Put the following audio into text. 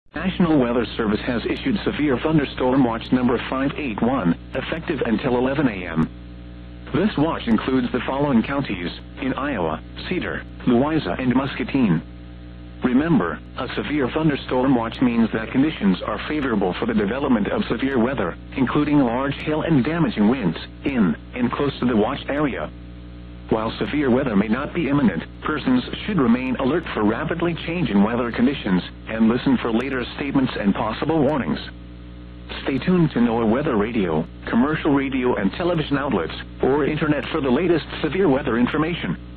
National Weather Service has issued Severe Thunderstorm Watch number 581, effective until 11 a.m. This watch includes the following counties in Iowa: Cedar, Louisa, and Muscatine. Remember, a severe thunderstorm watch means that conditions are favorable for the development of severe weather, including large hail and damaging winds, in and close to the watched area. While severe weather may not be imminent, persons should remain alert for rapidly changing weather conditions, and listen for later statements and possible warnings. Stay tuned to NOAA Weather Radio, commercial radio and television outlets, or internet for the latest severe weather information.